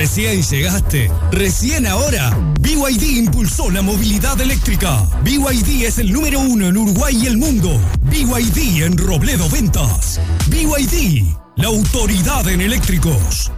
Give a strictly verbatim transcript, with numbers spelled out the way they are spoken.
Recién llegaste. Recién ahora. B Y D impulsó la movilidad eléctrica. B Y D es el número uno en Uruguay y el mundo. B Y D en Robledo Ventas. B Y D, la autoridad en eléctricos.